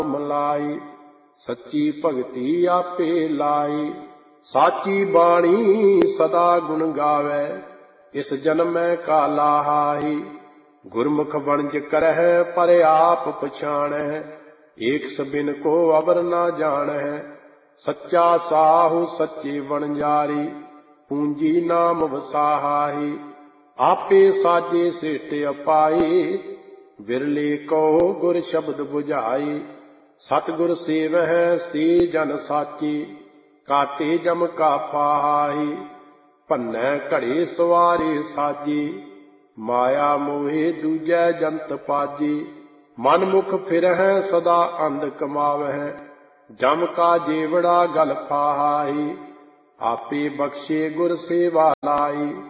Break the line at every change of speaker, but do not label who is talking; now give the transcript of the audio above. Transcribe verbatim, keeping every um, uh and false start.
ਮਲਾਈ। ਸੱਚੀ ਭਗਤੀ ਆਪੇ ਲਾਈ, ਸਾਚੀ ਬਾਣੀ ਸਦਾ ਗੁਣ ਗਾਵੈ। ਇਸ ਜਨਮੈ ਕਾ ਲਾਹਾਈ, ਗੁਰਮੁਖ ਵਣਜ ਕਰਹਿ ਪਰ ਆਪ ਪਛਾਣੈ। ਏਕ ਸबिन ਕੋ ਅਵਰ ਨਾ ਜਾਣੈ, ਸੱਚਾ ਸਾਹੂ ਸੱਚੇ ਵਣਜਾਰੀ। ਪੂੰਜੀ ਨਾਮ ਵਸਾਹਾਈ, ਆਪੇ ਸਾਜੇ ਸ੍ਰਿਸ਼ਟ ਅਪਾਈ। ਵਿਰਲੇ ਕੋ ਗੁਰ ਸ਼ਬਦ ਬੁਝਾਈ, ਸਤਿਗੁਰ ਸੇਵਹਿ ਸੇ ਜਨ ਸਾਚੀ। ਕਾਟੇ ਜਮ ਕਾ ਪਾਈ, ਭੰਨੈ ਘੜੇ ਸਵਾਰੇ ਸਾਜੀ। ਮਾਇਆ ਮੋਹਿ ਦੂਜੈ ਜੰਤ ਪਾਜੀ, ਮਨ ਮੁਖ ਫਿਰਹਿ ਸਦਾ ਅੰਧ ਕਮਾਵਹਿ। ਜਮ ਕਾ ਜੇਵੜਾ ਗਲ ਫਾਹਾਈ, ਆਪੇ ਬਖਸ਼ੇ ਗੁਰ ਸੇਵਾ ਲਾਈ।